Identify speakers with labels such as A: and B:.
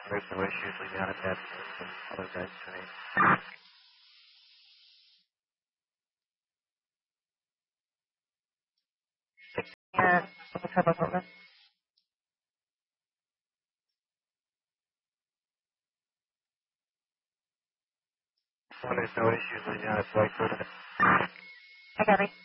A: There's no issues. Leave me on a test. Other guys today.
B: Yeah, the trouble over.
A: There's no issues. Leave me on a flight.
B: I got it.